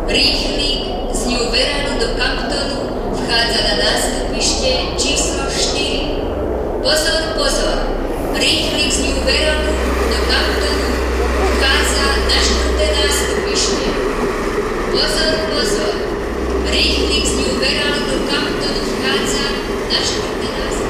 Rýchlik z New Veronu do Camptonu vchádza na nástupište číslo 4. Pozor, pozor! Rýchlik z New Veronu